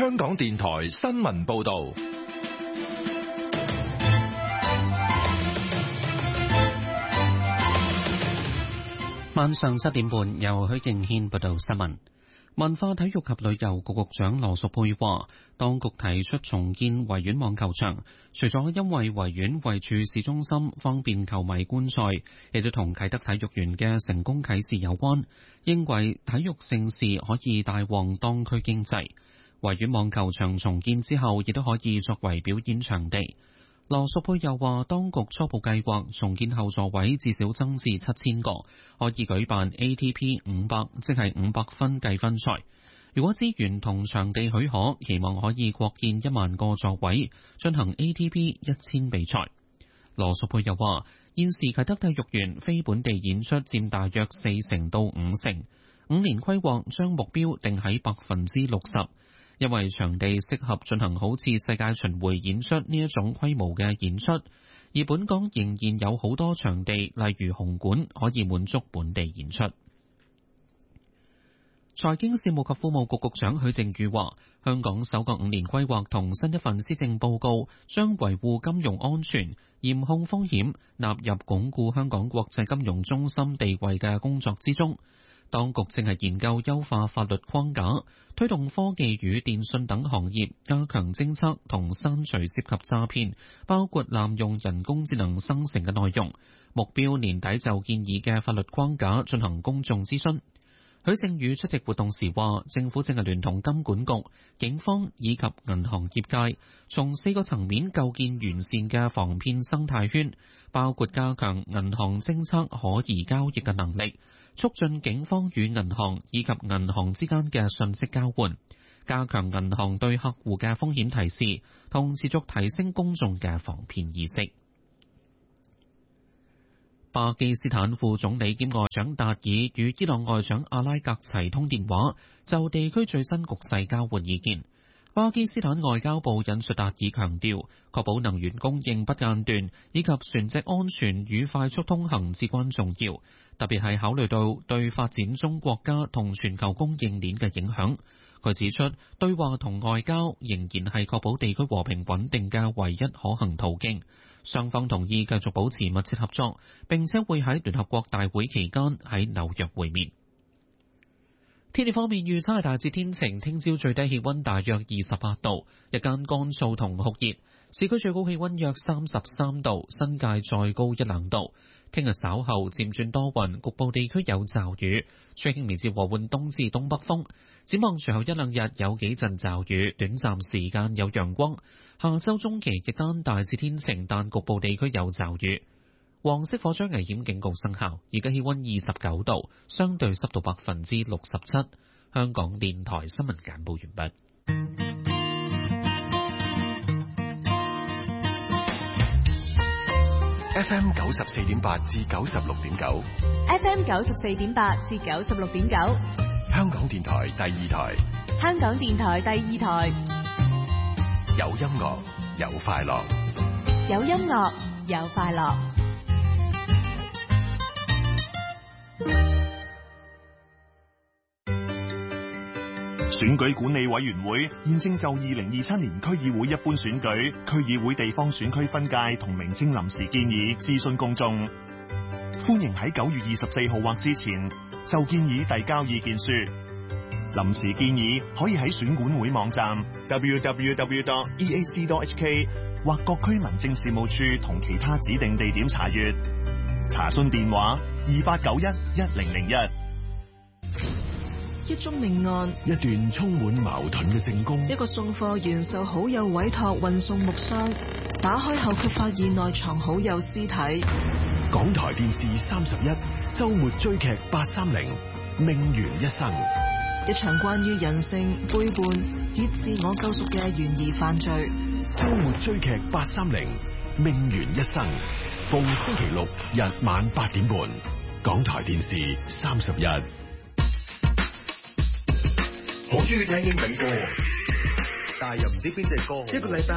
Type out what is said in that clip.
香港電台新聞報道。 晚上7點半，由許敬軒報道新聞。文化體育及旅遊局局長羅淑佩話，當局提出重建維園網球場，除咗因為維園位處市中心，方便球迷觀賽，亦都同啟德體育園嘅成功啟示有關，認為體育盛事可以帶旺當區經濟。維園網球場重建之後，亦都可以作為表演場地。羅淑佩又話，當局初步計劃重建後座位至少增至7000個，可以舉辦 ATP 500，即係500分計分賽。如果資源同場地許可，期望可以擴建1萬個座位，進行 ATP 1000比賽。羅淑佩又話，現時啟德體育園非本地演出佔大約40%到50%，5年規劃將目標定喺60%。因為場地適合進行好似世界巡迴演出呢一種規模嘅演出，而本港仍然有好多場地，例如紅館，可以滿足本地演出。財經事務及庫務局局長許正宇話，香港首個5年規劃同新一份施政報告將維護金融安全、嚴控風險納入鞏固香港國際金融中心地位嘅工作之中。當局正係研究優化法律框架，推動科技與電訊等行業加強偵測同刪除涉及詐騙，包括濫用人工智能生成嘅內容。目標年底就建議嘅法律框架進行公眾諮詢。許正宇出席活動時話，政府正係聯同金管局、警方以及銀行業界，從4個層面構建完善嘅防騙生態圈，包括加強銀行偵測可疑交易嘅能力，促進警方與銀行以及銀行之間嘅信息交換，加強銀行對客戶嘅風險提示，同持續提升公眾嘅防騙意識。巴基斯坦副總理兼外長達爾與伊朗外長阿拉格齊通電話，就地區最新局勢交換意見。巴基斯坦外交部引述達爾強調，確保能源供應不間斷以及船隻安全與快速通行至關重要，特別係考慮到對發展中國家同全球供應鏈嘅影響。佢指出，對話同外交仍然係確保地區和平穩定嘅唯一可行途徑。雙方同意繼續保持密切合作，並且會喺聯合國大會期間喺紐約會面。天氣方面預測係大致天晴，聽朝最低氣溫大約28度，日間乾燥同酷熱，市區最高氣溫約33度，新界再高1-2度。聽日稍後漸轉多雲，局部地區有驟雨，吹輕微至和緩東至東北風。展望隨後1-2日有幾陣驟雨，短暫時間有陽光。下周中期日間大致天晴，但局部地區有驟雨。黃色火災危險警告生效，而家氣溫29度，相對濕度67%。香港電台新聞簡報完畢。 FM 94.8至96.9 ，FM 94.8至96.9， 香港電台第二台， 香港電台第二台， 有音樂有快樂， 有音樂有快樂。 選舉管理委員會現正就2027年區議會一般選舉、區議會地方選區分界同名稱臨時建議諮詢公眾，歡迎喺9月24號或之前就建議遞交意見書。臨時建議可以喺選管會網站 www.eac.hk 或各區民政事務處同其他指定地點查閱。查詢電話28911001。 一宗命案， 一段充滿矛盾嘅證供， 一個送貨員受好友委託運送木箱，打開後卻發現內藏好友屍體。 港台電視31周末追劇830命懸一生， 一場關於人性背叛與自我救贖嘅懸疑犯罪。 周末追劇830命懸一生，逢星期六日晚8點半，港台電視31。 好中意聽英文歌，但係又唔知邊隻歌好。一個禮拜